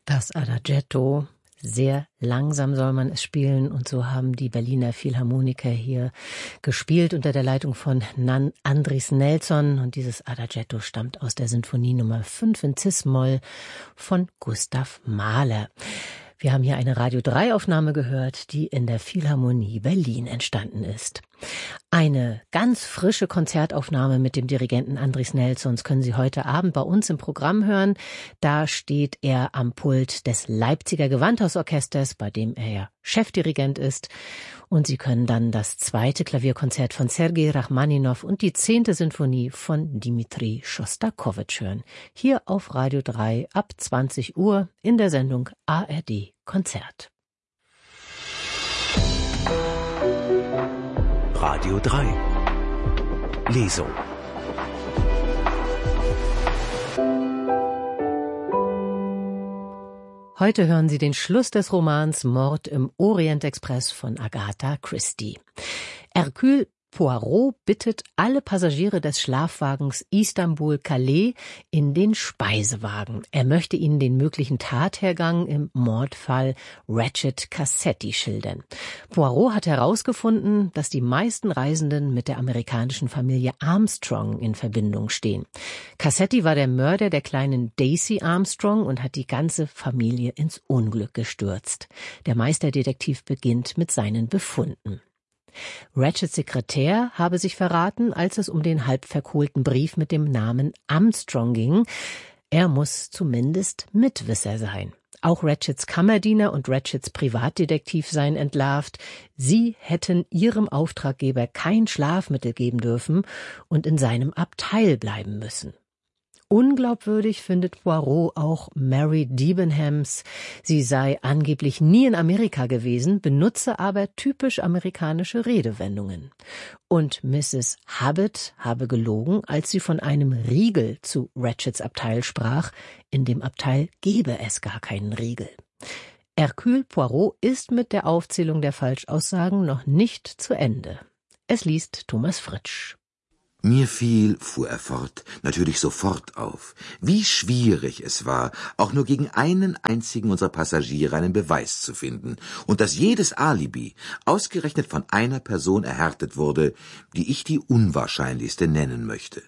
Das Adagietto, sehr langsam soll man es spielen, und so haben die Berliner Philharmoniker hier gespielt unter der Leitung von Andris Nelson, und dieses Adagietto stammt aus der Sinfonie Nummer 5 in Cis-Moll von Gustav Mahler. Wir haben hier eine Radio-3-Aufnahme gehört, die in der Philharmonie Berlin entstanden ist. Eine ganz frische Konzertaufnahme mit dem Dirigenten Andris Nelsons können Sie heute Abend bei uns im Programm hören. Da steht er am Pult des Leipziger Gewandhausorchesters, bei dem er ja Chefdirigent ist. Und Sie können dann das 2. Klavierkonzert von Sergei Rachmaninow und die 10. Sinfonie von Dmitri Schostakowitsch hören. Hier auf Radio 3 ab 20 Uhr in der Sendung ARD Konzert. Radio 3 Lesung. Heute hören Sie den Schluss des Romans Mord im Orient-Express von Agatha Christie. Hercule Poirot bittet alle Passagiere des Schlafwagens Istanbul-Calais in den Speisewagen. Er möchte ihnen den möglichen Tathergang im Mordfall Ratchet Cassetti schildern. Poirot hat herausgefunden, dass die meisten Reisenden mit der amerikanischen Familie Armstrong in Verbindung stehen. Cassetti war der Mörder der kleinen Daisy Armstrong und hat die ganze Familie ins Unglück gestürzt. Der Meisterdetektiv beginnt mit seinen Befunden. Ratchets Sekretär habe sich verraten, als es um den halb verkohlten Brief mit dem Namen Armstrong ging. Er muss zumindest Mitwisser sein. Auch Ratchets Kammerdiener und Ratchets Privatdetektiv seien entlarvt. Sie hätten ihrem Auftraggeber kein Schlafmittel geben dürfen und in seinem Abteil bleiben müssen. Unglaubwürdig findet Poirot auch Mary Debenhams. Sie sei angeblich nie in Amerika gewesen, benutze aber typisch amerikanische Redewendungen. Und Mrs. Hubbard habe gelogen, als sie von einem Riegel zu Ratchets Abteil sprach. In dem Abteil gebe es gar keinen Riegel. Hercule Poirot ist mit der Aufzählung der Falschaussagen noch nicht zu Ende. Es liest Thomas Fritsch. Mir fiel, fuhr er fort, natürlich sofort auf, wie schwierig es war, auch nur gegen einen einzigen unserer Passagiere einen Beweis zu finden, und dass jedes Alibi ausgerechnet von einer Person erhärtet wurde, die ich die unwahrscheinlichste nennen möchte.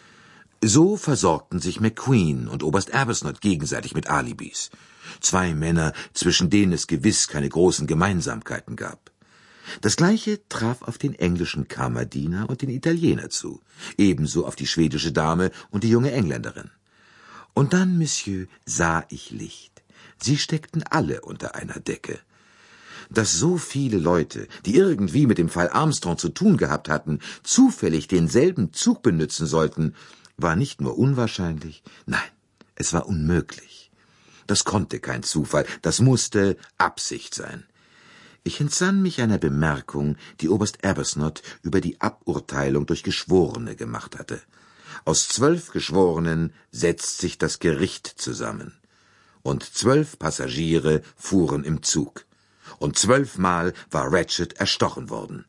So versorgten sich McQueen und Oberst Arbuthnot gegenseitig mit Alibis. 2 Männer, zwischen denen es gewiss keine großen Gemeinsamkeiten gab. Das Gleiche traf auf den englischen Kammerdiener und den Italiener zu, ebenso auf die schwedische Dame und die junge Engländerin. Und dann, Monsieur, sah ich Licht. Sie steckten alle unter einer Decke. Dass so viele Leute, die irgendwie mit dem Fall Armstrong zu tun gehabt hatten, zufällig denselben Zug benützen sollten, war nicht nur unwahrscheinlich, nein, es war unmöglich. Das konnte kein Zufall, das musste Absicht sein. Ich entsann mich einer Bemerkung, die Oberst Arbuthnot über die Aburteilung durch Geschworene gemacht hatte. Aus 12 Geschworenen setzt sich das Gericht zusammen. Und 12 Passagiere fuhren im Zug. Und 12-mal war Ratchet erstochen worden.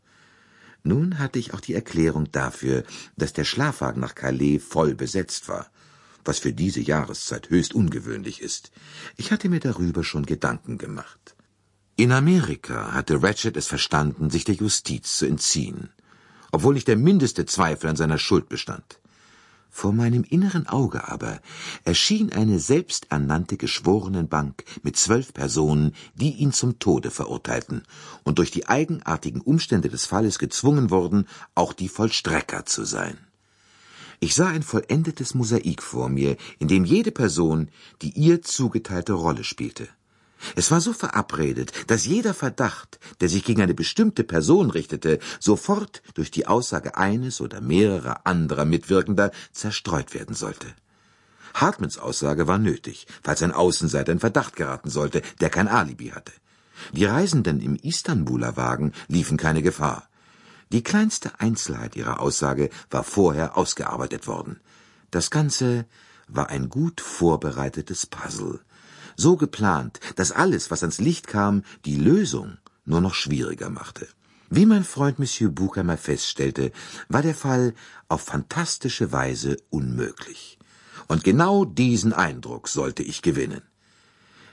Nun hatte ich auch die Erklärung dafür, dass der Schlafwagen nach Calais voll besetzt war, was für diese Jahreszeit höchst ungewöhnlich ist. Ich hatte mir darüber schon Gedanken gemacht. In Amerika hatte Ratchet es verstanden, sich der Justiz zu entziehen, obwohl nicht der mindeste Zweifel an seiner Schuld bestand. Vor meinem inneren Auge aber erschien eine selbsternannte Geschworenenbank mit 12 Personen, die ihn zum Tode verurteilten und durch die eigenartigen Umstände des Falles gezwungen wurden, auch die Vollstrecker zu sein. Ich sah ein vollendetes Mosaik vor mir, in dem jede Person die ihr zugeteilte Rolle spielte. Es war so verabredet, dass jeder Verdacht, der sich gegen eine bestimmte Person richtete, sofort durch die Aussage eines oder mehrerer anderer Mitwirkender zerstreut werden sollte. Hartmans Aussage war nötig, falls ein Außenseiter in Verdacht geraten sollte, der kein Alibi hatte. Die Reisenden im Istanbuler Wagen liefen keine Gefahr. Die kleinste Einzelheit ihrer Aussage war vorher ausgearbeitet worden. Das Ganze war ein gut vorbereitetes Puzzle. So geplant, dass alles, was ans Licht kam, die Lösung nur noch schwieriger machte. Wie mein Freund Monsieur Buchheimer feststellte, war der Fall auf fantastische Weise unmöglich. Und genau diesen Eindruck sollte ich gewinnen.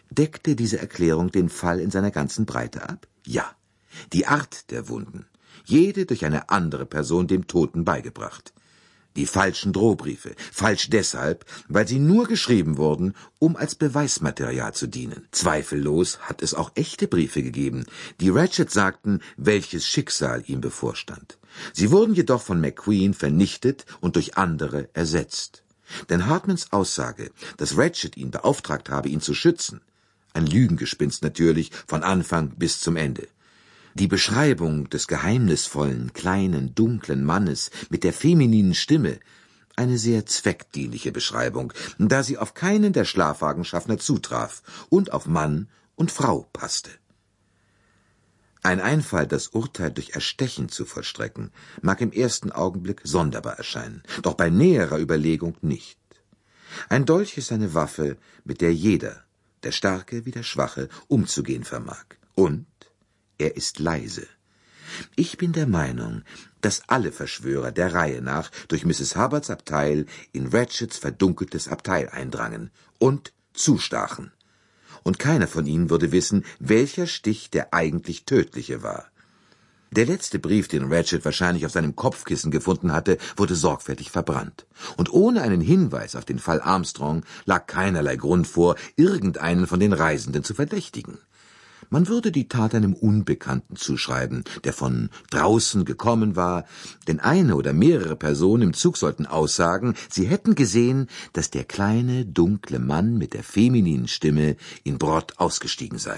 Deckte diese Erklärung den Fall in seiner ganzen Breite ab? Ja. Die Art der Wunden, jede durch eine andere Person dem Toten beigebracht. Die falschen Drohbriefe, falsch deshalb, weil sie nur geschrieben wurden, um als Beweismaterial zu dienen. Zweifellos hat es auch echte Briefe gegeben, die Ratchet sagten, welches Schicksal ihm bevorstand. Sie wurden jedoch von McQueen vernichtet und durch andere ersetzt. Denn Hartmans Aussage, dass Ratchet ihn beauftragt habe, ihn zu schützen, ein Lügengespinst natürlich, von Anfang bis zum Ende. Die Beschreibung des geheimnisvollen, kleinen, dunklen Mannes mit der femininen Stimme, eine sehr zweckdienliche Beschreibung, da sie auf keinen der Schlafwagenschaffner zutraf und auf Mann und Frau passte. Ein Einfall, das Urteil durch Erstechen zu vollstrecken, mag im ersten Augenblick sonderbar erscheinen, doch bei näherer Überlegung nicht. Ein Dolch ist eine Waffe, mit der jeder, der Starke wie der Schwache, umzugehen vermag. Und er ist leise. Ich bin der Meinung, dass alle Verschwörer der Reihe nach durch Mrs. Hubbards Abteil in Ratchets verdunkeltes Abteil eindrangen und zustachen. Und keiner von ihnen würde wissen, welcher Stich der eigentlich tödliche war. Der letzte Brief, den Ratchet wahrscheinlich auf seinem Kopfkissen gefunden hatte, wurde sorgfältig verbrannt. Und ohne einen Hinweis auf den Fall Armstrong lag keinerlei Grund vor, irgendeinen von den Reisenden zu verdächtigen. Man würde die Tat einem Unbekannten zuschreiben, der von draußen gekommen war, denn eine oder mehrere Personen im Zug sollten aussagen, sie hätten gesehen, dass der kleine, dunkle Mann mit der femininen Stimme in Brott ausgestiegen sei.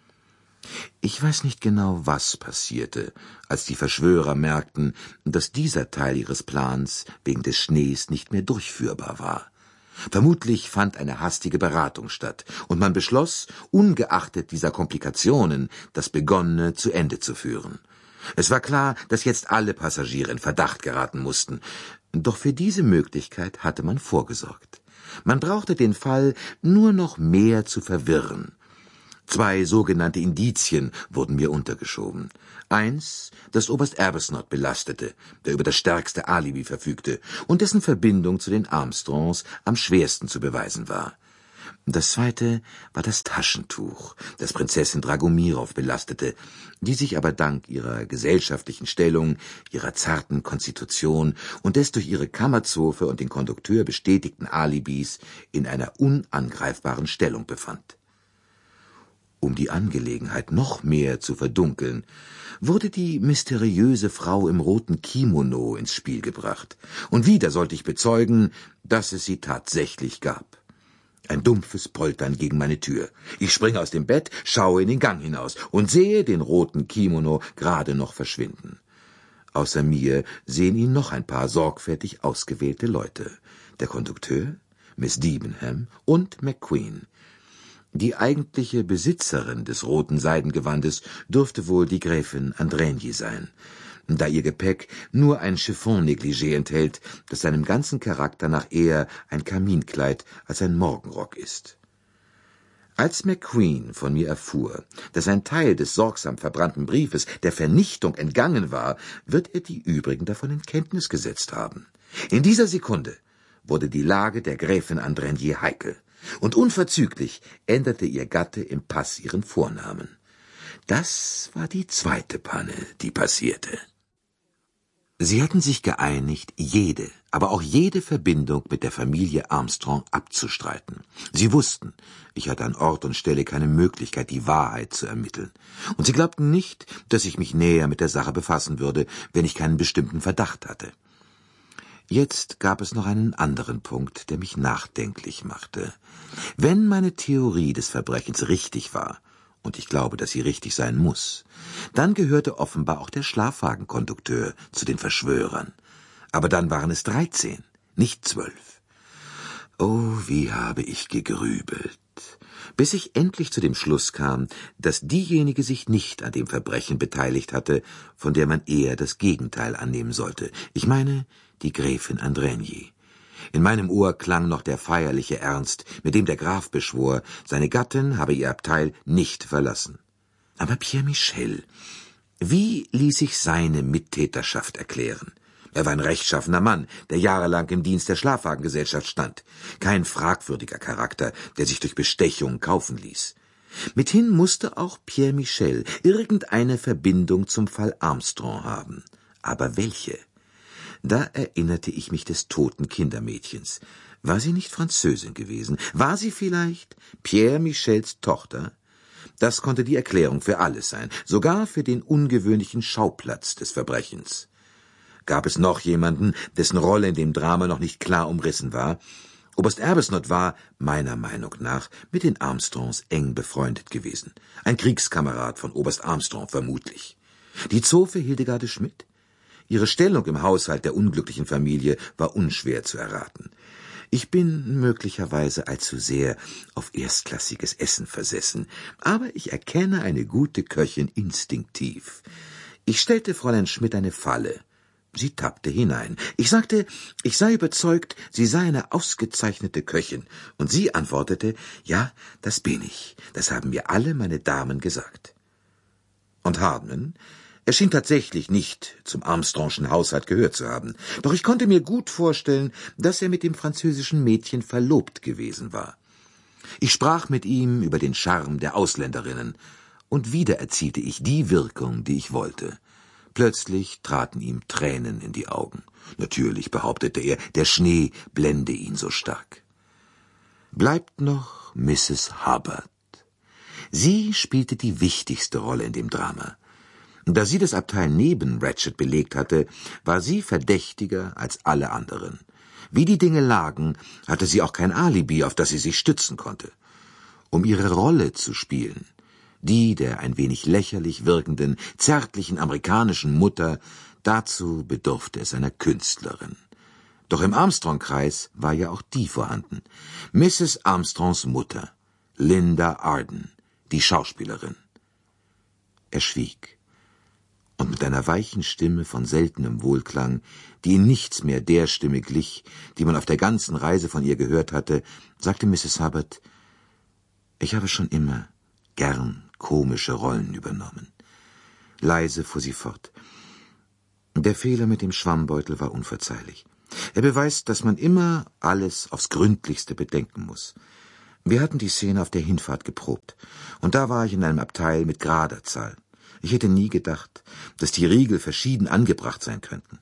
Ich weiß nicht genau, was passierte, als die Verschwörer merkten, dass dieser Teil ihres Plans wegen des Schnees nicht mehr durchführbar war. Vermutlich fand eine hastige Beratung statt, und man beschloss, ungeachtet dieser Komplikationen, das Begonnene zu Ende zu führen. Es war klar, dass jetzt alle Passagiere in Verdacht geraten mussten, doch für diese Möglichkeit hatte man vorgesorgt. Man brauchte den Fall nur noch mehr zu verwirren. 2 sogenannte Indizien wurden mir untergeschoben. 1, das Oberst Arbuthnot belastete, der über das stärkste Alibi verfügte und dessen Verbindung zu den Armstrongs am schwersten zu beweisen war. Das 2. war das Taschentuch, das Prinzessin Dragomirow belastete, die sich aber dank ihrer gesellschaftlichen Stellung, ihrer zarten Konstitution und des durch ihre Kammerzofe und den Kondukteur bestätigten Alibis in einer unangreifbaren Stellung befand. Um die Angelegenheit noch mehr zu verdunkeln, wurde die mysteriöse Frau im roten Kimono ins Spiel gebracht, und wieder sollte ich bezeugen, dass es sie tatsächlich gab. Ein dumpfes Poltern gegen meine Tür. Ich springe aus dem Bett, schaue in den Gang hinaus und sehe den roten Kimono gerade noch verschwinden. Außer mir sehen ihn noch ein paar sorgfältig ausgewählte Leute. Der Kondukteur, Miss Debenham und McQueen. Die eigentliche Besitzerin des roten Seidengewandes dürfte wohl die Gräfin Andrenyi sein, da ihr Gepäck nur ein Chiffon-Negligé enthält, das seinem ganzen Charakter nach eher ein Kaminkleid als ein Morgenrock ist. Als McQueen von mir erfuhr, dass ein Teil des sorgsam verbrannten Briefes der Vernichtung entgangen war, wird er die übrigen davon in Kenntnis gesetzt haben. In dieser Sekunde wurde die Lage der Gräfin Andrenyi heikel. Und unverzüglich änderte ihr Gatte im Pass ihren Vornamen. Das war die 2. Panne, die passierte. Sie hatten sich geeinigt, jede, aber auch jede Verbindung mit der Familie Armstrong abzustreiten. Sie wussten, ich hatte an Ort und Stelle keine Möglichkeit, die Wahrheit zu ermitteln. Und sie glaubten nicht, dass ich mich näher mit der Sache befassen würde, wenn ich keinen bestimmten Verdacht hatte. Jetzt gab es noch einen anderen Punkt, der mich nachdenklich machte. Wenn meine Theorie des Verbrechens richtig war, und ich glaube, dass sie richtig sein muss, dann gehörte offenbar auch der Schlafwagenkondukteur zu den Verschwörern. Aber dann waren es 13, nicht 12. Oh, wie habe ich gegrübelt, bis ich endlich zu dem Schluss kam, dass diejenige sich nicht an dem Verbrechen beteiligt hatte, von der man eher das Gegenteil annehmen sollte. Ich meine, die Gräfin Andrenyi. In meinem Ohr klang noch der feierliche Ernst, mit dem der Graf beschwor, seine Gattin habe ihr Abteil nicht verlassen. Aber Pierre Michel, wie ließ sich seine Mittäterschaft erklären? Er war ein rechtschaffener Mann, der jahrelang im Dienst der Schlafwagengesellschaft stand. Kein fragwürdiger Charakter, der sich durch Bestechung kaufen ließ. Mithin musste auch Pierre Michel irgendeine Verbindung zum Fall Armstrong haben. Aber welche? Da erinnerte ich mich des toten Kindermädchens. War sie nicht Französin gewesen? War sie vielleicht Pierre Michels Tochter? Das konnte die Erklärung für alles sein, sogar für den ungewöhnlichen Schauplatz des Verbrechens. Gab es noch jemanden, dessen Rolle in dem Drama noch nicht klar umrissen war? Oberst Arbuthnot war, meiner Meinung nach, mit den Armstrongs eng befreundet gewesen. Ein Kriegskamerad von Oberst Armstrong vermutlich. Die Zofe Hildegarde Schmidt? Ihre Stellung im Haushalt der unglücklichen Familie war unschwer zu erraten. Ich bin möglicherweise allzu sehr auf erstklassiges Essen versessen, aber ich erkenne eine gute Köchin instinktiv. Ich stellte Fräulein Schmidt eine Falle. Sie tappte hinein. Ich sagte, ich sei überzeugt, sie sei eine ausgezeichnete Köchin, und sie antwortete, ja, das bin ich, das haben mir alle meine Damen gesagt. Und Hardman? Er schien tatsächlich nicht zum Armstrongschen Haushalt gehört zu haben, doch ich konnte mir gut vorstellen, dass er mit dem französischen Mädchen verlobt gewesen war. Ich sprach mit ihm über den Charme der Ausländerinnen, und wieder erzielte ich die Wirkung, die ich wollte. Plötzlich traten ihm Tränen in die Augen. Natürlich, behauptete er, der Schnee blende ihn so stark. Bleibt noch Mrs. Hubbard. Sie spielte die wichtigste Rolle in dem Drama. Da sie das Abteil neben Ratchet belegt hatte, war sie verdächtiger als alle anderen. Wie die Dinge lagen, hatte sie auch kein Alibi, auf das sie sich stützen konnte. Um ihre Rolle zu spielen, die der ein wenig lächerlich wirkenden, zärtlichen amerikanischen Mutter, dazu bedurfte es einer Künstlerin. Doch im Armstrong-Kreis war ja auch die vorhanden. Mrs. Armstrongs Mutter, Linda Arden, die Schauspielerin. Er schwieg. Und mit einer weichen Stimme von seltenem Wohlklang, die in nichts mehr der Stimme glich, die man auf der ganzen Reise von ihr gehört hatte, sagte Mrs. Hubbard, ich habe schon immer gern komische Rollen übernommen. Leise fuhr sie fort. Der Fehler mit dem Schwammbeutel war unverzeihlich. Er beweist, dass man immer alles aufs Gründlichste bedenken muss. Wir hatten die Szene auf der Hinfahrt geprobt, und da war ich in einem Abteil mit gerader Zahl. Ich hätte nie gedacht, dass die Riegel verschieden angebracht sein könnten.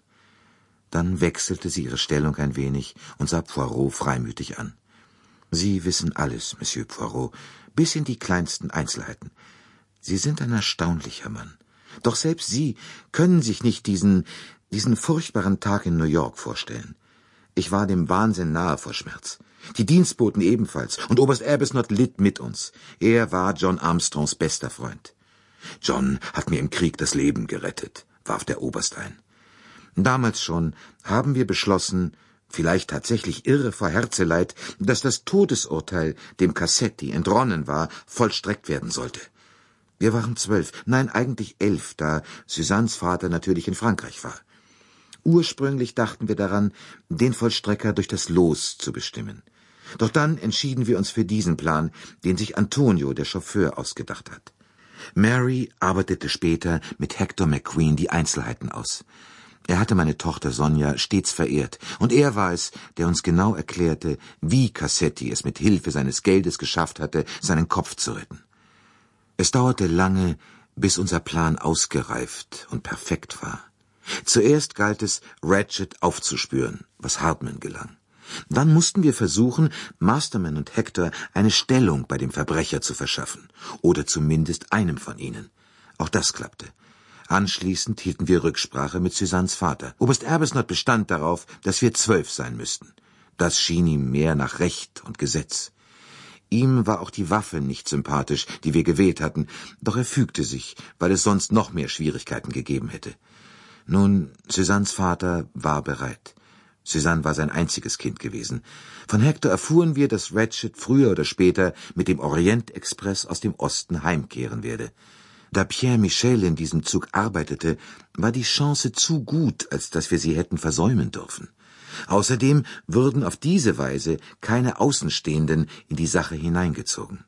Dann wechselte sie ihre Stellung ein wenig und sah Poirot freimütig an. Sie wissen alles, Monsieur Poirot, bis in die kleinsten Einzelheiten. Sie sind ein erstaunlicher Mann. Doch selbst Sie können sich nicht diesen furchtbaren Tag in New York vorstellen. Ich war dem Wahnsinn nahe vor Schmerz. Die Dienstboten ebenfalls, und Oberst Arbuthnot litt mit uns. Er war John Armstrongs bester Freund. John hat mir im Krieg das Leben gerettet, warf der Oberst ein. Damals schon haben wir beschlossen, vielleicht tatsächlich irre vor Herzeleid, dass das Todesurteil, dem Cassetti entronnen war, vollstreckt werden sollte. Wir waren 12, nein, eigentlich 11, da Suzannes Vater natürlich in Frankreich war. Ursprünglich dachten wir daran, den Vollstrecker durch das Los zu bestimmen. Doch dann entschieden wir uns für diesen Plan, den sich Antonio, der Chauffeur, ausgedacht hat. Mary arbeitete später mit Hector McQueen die Einzelheiten aus. Er hatte meine Tochter Sonja stets verehrt, und er war es, der uns genau erklärte, wie Cassetti es mit Hilfe seines Geldes geschafft hatte, seinen Kopf zu retten. Es dauerte lange, bis unser Plan ausgereift und perfekt war. Zuerst galt es, Ratchet aufzuspüren, was Hardman gelang. Dann mussten wir versuchen, Masterman und Hector eine Stellung bei dem Verbrecher zu verschaffen, oder zumindest einem von ihnen. Auch das klappte. Anschließend hielten wir Rücksprache mit Suzannes Vater. Oberst Arbuthnot bestand darauf, dass wir 12 sein müssten. Das schien ihm mehr nach Recht und Gesetz. Ihm war auch die Waffe nicht sympathisch, die wir gewählt hatten, doch er fügte sich, weil es sonst noch mehr Schwierigkeiten gegeben hätte. Nun, Suzannes Vater war bereit. Suzanne war sein einziges Kind gewesen. Von Hector erfuhren wir, dass Ratchet früher oder später mit dem Orient-Express aus dem Osten heimkehren werde. Da Pierre Michel in diesem Zug arbeitete, war die Chance zu gut, als dass wir sie hätten versäumen dürfen. Außerdem würden auf diese Weise keine Außenstehenden in die Sache hineingezogen.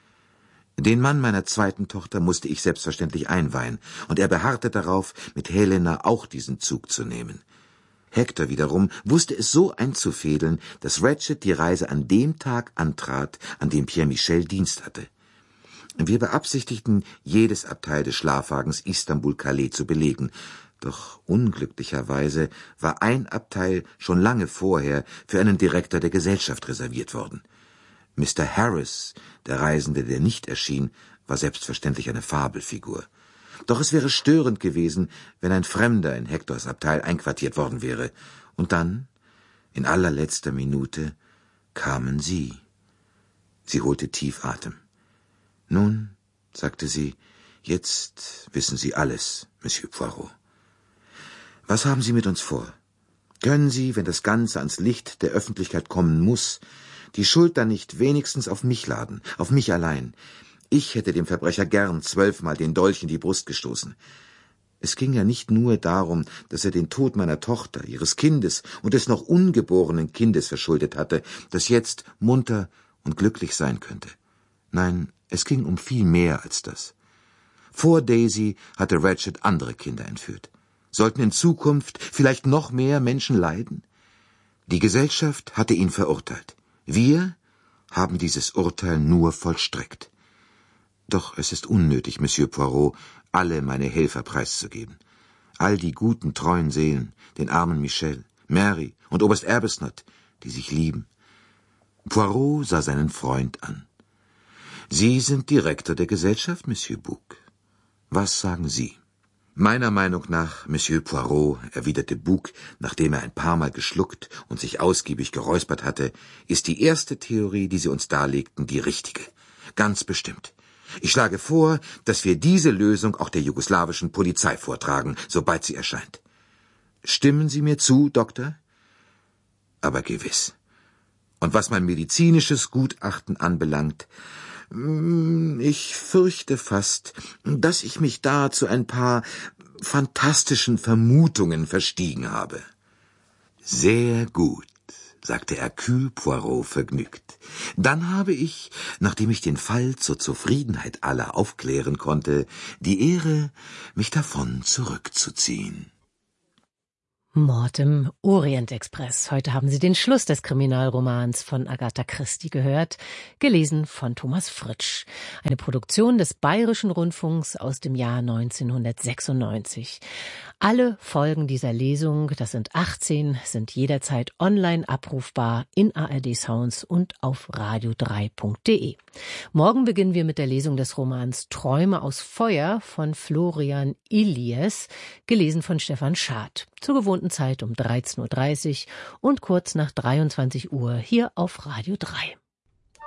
Den Mann meiner zweiten Tochter musste ich selbstverständlich einweihen, und er beharrte darauf, mit Helena auch diesen Zug zu nehmen. Hector wiederum wusste es so einzufädeln, dass Ratchet die Reise an dem Tag antrat, an dem Pierre Michel Dienst hatte. Wir beabsichtigten, jedes Abteil des Schlafwagens Istanbul-Calais zu belegen, doch unglücklicherweise war ein Abteil schon lange vorher für einen Direktor der Gesellschaft reserviert worden. Mr. Harris, der Reisende, der nicht erschien, war selbstverständlich eine Fabelfigur. Doch es wäre störend gewesen, wenn ein Fremder in Hectors Abteil einquartiert worden wäre. Und dann, in allerletzter Minute, kamen Sie. Sie holte tief Atem. »Nun«, sagte sie, »jetzt wissen Sie alles, Monsieur Poirot. Was haben Sie mit uns vor? Können Sie, wenn das Ganze ans Licht der Öffentlichkeit kommen muss, die Schuld dann nicht wenigstens auf mich laden, auf mich allein? Ich hätte dem Verbrecher gern 12-mal den Dolch in die Brust gestoßen. Es ging ja nicht nur darum, dass er den Tod meiner Tochter, ihres Kindes und des noch ungeborenen Kindes verschuldet hatte, das jetzt munter und glücklich sein könnte. Nein, es ging um viel mehr als das. Vor Daisy hatte Ratchet andere Kinder entführt. Sollten in Zukunft vielleicht noch mehr Menschen leiden? Die Gesellschaft hatte ihn verurteilt. Wir haben dieses Urteil nur vollstreckt. Doch es ist unnötig, Monsieur Poirot, alle meine Helfer preiszugeben. All die guten, treuen Seelen, den armen Michel, Mary und Oberst Arbuthnot, die sich lieben. Poirot sah seinen Freund an. Sie sind Direktor der Gesellschaft, Monsieur Bouc. Was sagen Sie? Meiner Meinung nach, Monsieur Poirot, erwiderte Bouc, nachdem er ein paar Mal geschluckt und sich ausgiebig geräuspert hatte, ist die erste Theorie, die Sie uns darlegten, die richtige. Ganz bestimmt. Ich schlage vor, dass wir diese Lösung auch der jugoslawischen Polizei vortragen, sobald sie erscheint. Stimmen Sie mir zu, Doktor? Aber gewiss. Und was mein medizinisches Gutachten anbelangt, ich fürchte fast, dass ich mich da zu ein paar fantastischen Vermutungen verstiegen habe. Sehr gut, sagte Hercule Poirot vergnügt. Dann habe ich, nachdem ich den Fall zur Zufriedenheit aller aufklären konnte, die Ehre, mich davon zurückzuziehen. Mord im Orient-Express. Heute haben Sie den Schluss des Kriminalromans von Agatha Christie gehört, gelesen von Thomas Fritsch. Eine Produktion des Bayerischen Rundfunks aus dem Jahr 1996. Alle Folgen dieser Lesung, das sind 18, sind jederzeit online abrufbar in ARD Sounds und auf radio3.de. Morgen beginnen wir mit der Lesung des Romans Träume aus Feuer von Florian Illies, gelesen von Stefan Schad. Zur gewohnten Zeit um 13:30 Uhr und kurz nach 23 Uhr hier auf Radio 3.